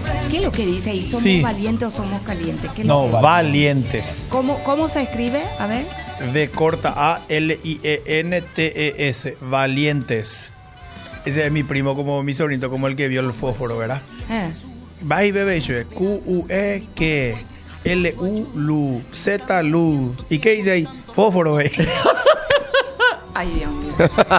¿Qué es lo que dice ahí? ¿Somos valientes o somos calientes? ¿Qué es No, lo que valientes. ¿Cómo se escribe? A ver. V corta A-L-I-E-N-T-E-S. Valientes. Ese es mi primo, como mi sobrinito, como el que vio el fósforo, ¿verdad? Va y bebé, Q-U-E-Q L-U-Lu Z-Lu. ¿Y qué dice ahí? Fósforo, Ay, Dios mío.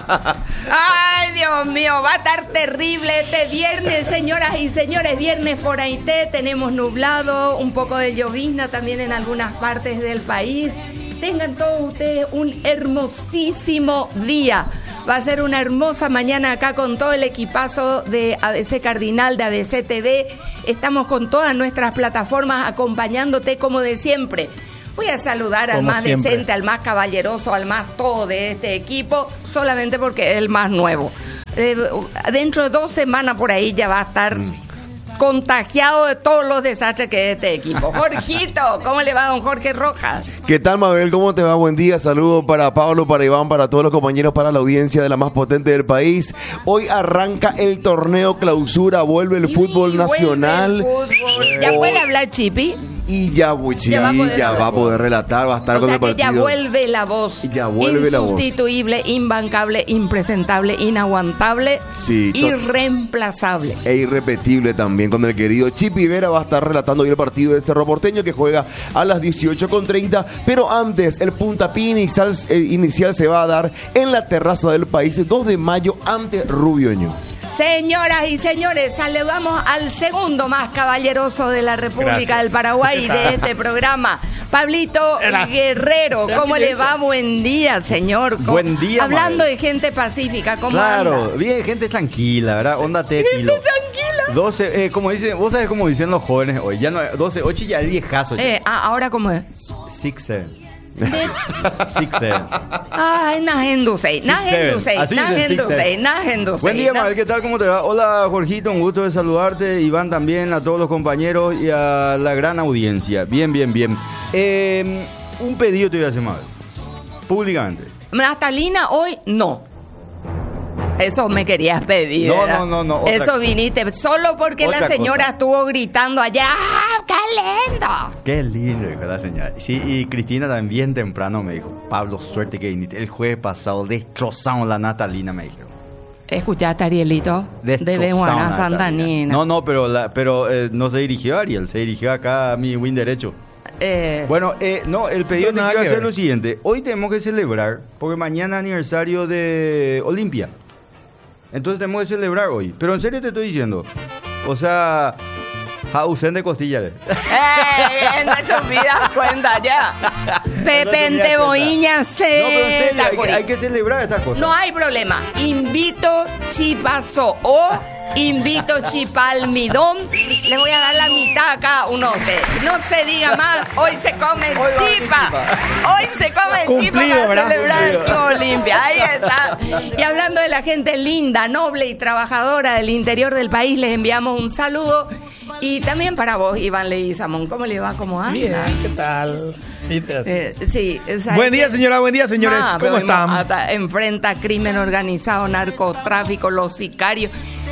Ay, Dios mío, va a estar terrible este viernes, señoras y señores. Viernes por Haití, tenemos nublado, un poco de llovizna también en algunas partes del país. Tengan todos ustedes un hermosísimo día. Va a ser una hermosa mañana acá con todo el equipazo de ABC Cardinal, de ABC TV. Estamos con todas nuestras plataformas acompañándote como de siempre. Voy a saludar al más decente, al más caballeroso, al más todo de este equipo, solamente porque es el más nuevo. Dentro de 2 semanas por ahí ya va a estar contagiado de todos los desastres que es este equipo. Jorgito, ¿cómo le va, don Jorge Rojas? ¿Qué tal, Mabel? ¿Cómo te va? Buen día. Saludos para Pablo, para Iván, para todos los compañeros, para la audiencia de la más potente del país. Hoy arranca el torneo clausura, vuelve el fútbol nacional. ¿Ya puede hablar Chipi? Y ya va a poder relatar, va a estar con el partido. Ya vuelve la voz. Ya vuelve la voz. Insustituible, imbancable, impresentable, inaguantable, sí, irreemplazable. E irrepetible también con el querido Chipi Vera. Va a estar relatando hoy el partido del Cerro Porteño que juega a las 18:30. Pero antes, el puntapié inicial se va a dar en la terraza del país, 2 de mayo, ante Rubio Ñu. Señoras y señores, saludamos al segundo más caballeroso de la República del Paraguay de este programa, Pablito Guerrero. ¿Cómo le va? Buen día, señor. Buen día, hablando de gente pacífica, ¿cómo Claro, anda? Bien, gente tranquila, ¿verdad? Onda tranquilo. Gente tranquila. 12, como dicen, vos sabés cómo dicen los jóvenes hoy, ya no 12, 8 ya es viejazo. Ahora cómo es. 6, 7. Ay, nagendusei. Buen día, Mabel, ¿qué tal? ¿Cómo te va? Hola, Jorgito, un gusto de saludarte. Iván también, a todos los compañeros y a la gran audiencia. Bien. Un pedido te voy a hacer, Mabel. Públicamente. Natalina, hoy no. Eso me querías pedir. No. Eso viniste solo porque la señora estuvo gritando allá. ¡Ah, qué lindo! Qué lindo, dijo la señora. Sí, y Cristina también bien temprano me dijo, Pablo, suerte que viniste. El jueves pasado destrozamos la Natalina, me dijeron. ¿Escuchaste, Arielito? De Juana Santanina. No, pero no se dirigió a Ariel, se dirigió acá a mi win derecho. Bueno, el pedido que quiero hacer es lo siguiente. Hoy tenemos que celebrar, porque mañana es aniversario de Olimpia. Entonces tenemos que celebrar hoy. Pero en serio te estoy diciendo. O sea, ausente costillas. No se olvida cuenta ya. Pepe en Teboiña se. No, pero en serio, hay que celebrar estas cosas. No hay problema. Invito chipazo o invito chipalmidón. Le voy a dar la mitad a cada uno de ustedes. No se diga más. Hoy se come chipa. Hoy se come chipa para celebrar su Olimpia. Ahí está. Y hablando de la gente linda, noble y trabajadora del interior del país, les enviamos un saludo. Y también para vos, Iván Leguizamón. ¿Cómo le va? ¿Cómo anda? Bien, ¿qué tal? Sí, buen día, señora, buen día, señores. ¿Cómo están? Enfrenta crimen organizado, narcotráfico, los sicarios.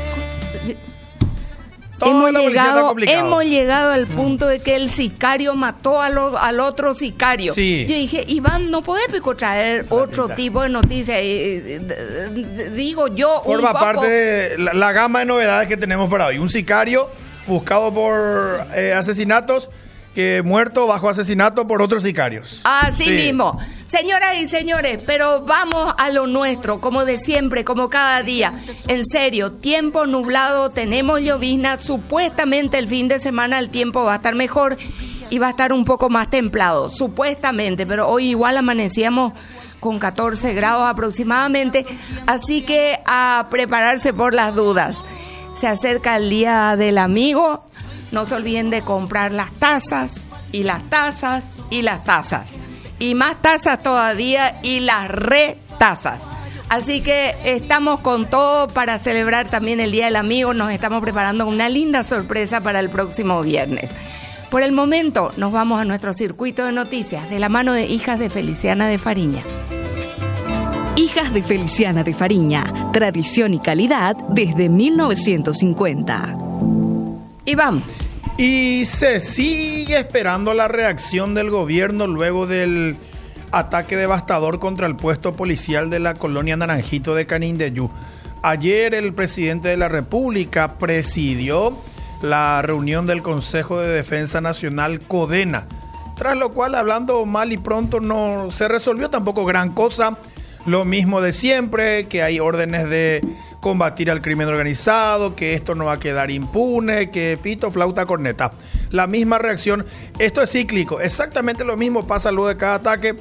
Hemos llegado al punto de que el sicario mató al otro sicario. Sí. Yo dije, Iván, ¿no podés traer otro tipo de noticias? Digo yo, forma parte de la gama de novedades que tenemos para hoy. Un sicario buscado por asesinatos, que muerto bajo asesinato por otros sicarios. Así mismo. Señoras y señores, pero vamos a lo nuestro, como de siempre, como cada día. En serio, tiempo nublado, tenemos llovizna. Supuestamente el fin de semana el tiempo va a estar mejor y va a estar un poco más templado, supuestamente, pero hoy igual amanecíamos con 14 grados aproximadamente, así que a prepararse por las dudas. Se acerca el Día del Amigo. No se olviden de comprar las tazas y las tazas y las tazas. Y más tazas todavía y las retazas. Así que estamos con todo para celebrar también el Día del Amigo. Nos estamos preparando una linda sorpresa para el próximo viernes. Por el momento nos vamos a nuestro circuito de noticias de la mano de Hijas de Feliciana de Fariña. Hijas de Feliciana de Fariña. Tradición y calidad desde 1950. Iván. Y se sigue esperando la reacción del gobierno luego del ataque devastador contra el puesto policial de la colonia Naranjito de Canindeyú. Ayer el presidente de la República presidió la reunión del Consejo de Defensa Nacional CODENA, tras lo cual, hablando mal y pronto, no se resolvió tampoco gran cosa. Lo mismo de siempre, que hay órdenes de combatir al crimen organizado, que esto no va a quedar impune, que pito, flauta, corneta. La misma reacción. Esto es cíclico. Exactamente lo mismo pasa luego de cada ataque.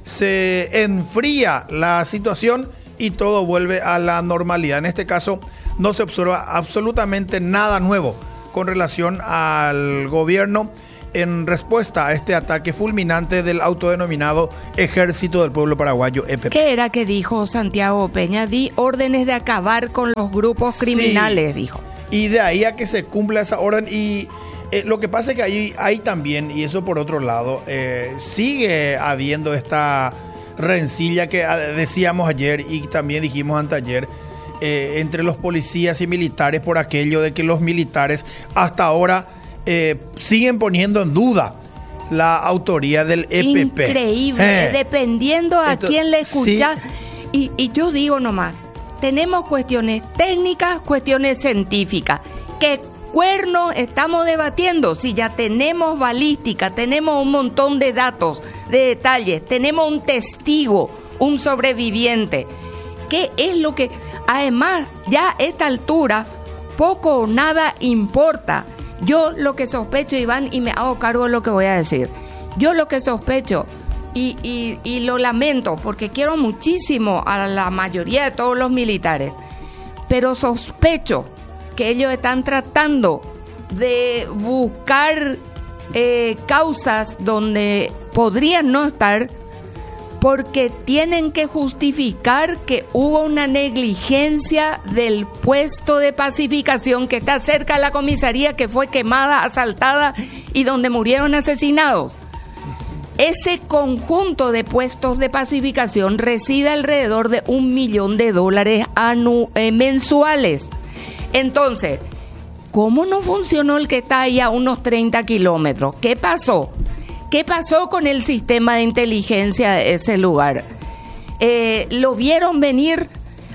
Se enfría la situación y todo vuelve a la normalidad. En este caso no se observa absolutamente nada nuevo con relación al gobierno en respuesta a este ataque fulminante del autodenominado Ejército del Pueblo Paraguayo, EPP. ¿Qué era que dijo Santiago Peña? Di órdenes de acabar con los grupos criminales, sí, dijo. Y de ahí a que se cumpla esa orden. Y lo que pasa es que ahí también, y eso por otro lado, sigue habiendo esta rencilla que decíamos ayer y también dijimos anteayer, entre los policías y militares, por aquello de que los militares hasta ahora siguen poniendo en duda la autoría del EPP. Increíble, dependiendo a quién le escucha. Sí. Y yo digo nomás, tenemos cuestiones técnicas, cuestiones científicas. ¿Qué cuerno estamos debatiendo? Si ya tenemos balística, tenemos un montón de datos, de detalles, tenemos un testigo, un sobreviviente. ¿Qué es lo que...? Además, ya a esta altura, poco o nada importa. Yo lo que sospecho, Iván, y me hago cargo de lo que voy a decir, yo lo que sospecho, y lo lamento, porque quiero muchísimo a la mayoría de todos los militares, pero sospecho que ellos están tratando de buscar causas donde podrían no estar, porque tienen que justificar que hubo una negligencia del puesto de pacificación que está cerca de la comisaría, que fue quemada, asaltada y donde murieron asesinados. Ese conjunto de puestos de pacificación recibe alrededor de $1 millón mensuales. Entonces, ¿cómo no funcionó el que está ahí a unos 30 kilómetros? ¿Qué pasó? ¿Qué pasó con el sistema de inteligencia de ese lugar? ¿Lo vieron venir?